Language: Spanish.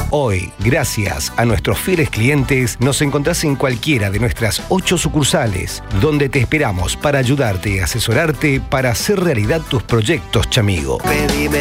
Hoy, gracias a nuestros fieles clientes, nos encontrás en cualquiera de nuestras 8 sucursales, donde te esperamos para ayudarte y asesorarte para hacer realidad tus proyectos, chamigo.